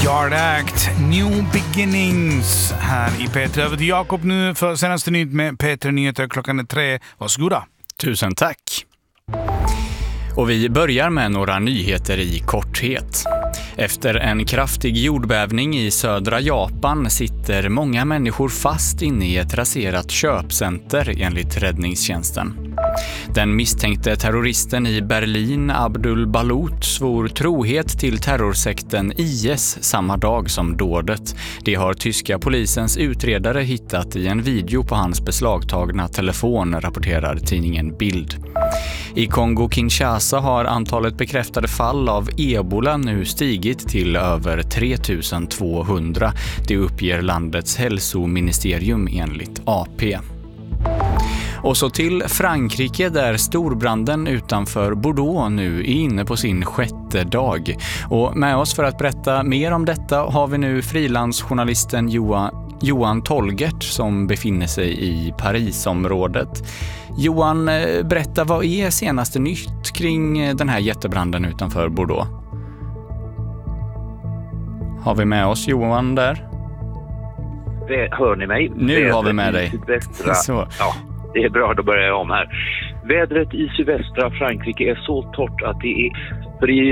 Yard Act, New Beginnings här i P3. Över till Jakob nu för senaste nytt med P3 Nyheter klockan är 3. Varsågoda. Tusen tack. Och vi börjar med några nyheter i korthet. Efter en kraftig jordbävning i södra Japan sitter många människor fast inne i ett raserat köpcenter enligt räddningstjänsten. Den misstänkte terroristen i Berlin, Abdul Balut, svor trohet till terrorsekten IS samma dag som dådet. Det har tyska polisens utredare hittat i en video på hans beslagtagna telefon, rapporterar tidningen Bild. I Kongo-Kinshasa har antalet bekräftade fall av ebola nu stigit till över 3200. Det uppger landets hälsoministerium enligt AP. Och så till Frankrike där storbranden utanför Bordeaux nu är inne på sin 6:e dag. Och med oss för att berätta mer om detta har vi nu frilansjournalisten Johan Tolgert som befinner sig i Parisområdet. Johan, berätta, vad är senaste nytt kring den här jättebranden utanför Bordeaux? Har vi med oss Johan där? Hör ni mig? Nu har vi med dig. Så. Ja, det är bra, då börjar jag om här. Vädret i sydvästra Frankrike är så torrt att det är... För i